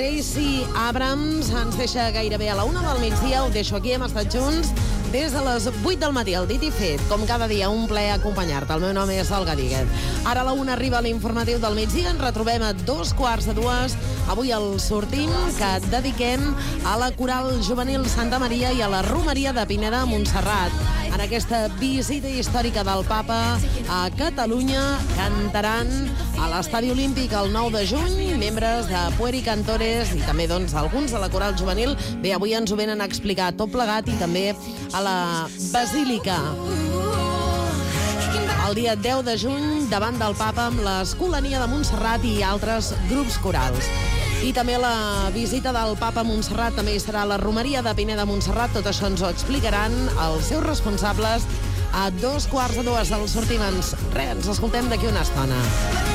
Tracy Abrams ens deixa gairebé a la 1 del migdia. Ho deixo aquí, hem estat junts des de les 8 del matí, el dit i fet. Com cada dia, un plaer acompanyar-te. El meu nom és Olga Díguez. Ara a la 1 arriba l'informatiu del migdia. Ens retrobem a 2:15. Avui el sortim que dediquem a la Coral Juvenil Santa Maria i a la Romeria de Pineda, Montserrat. En aquesta visita històrica del Papa a Catalunya cantaran a l'Estadi Olímpic el 9 de juny membres de Pueri Cantores i també doncs alguns de la Coral Juvenil. Bé, avui ens ho venen a explicar tot plegat i també a la Basílica. El dia 10 de juny davant del Papa amb l'Escolania de Montserrat i altres grups corals. I també la visita del Papa a Montserrat, també hi serà la Romeria de Pineda, Montserrat. Tot això ens ho explicaran els seus responsables a 2:15. El sortim. Ens escoltem d'aquí una estona.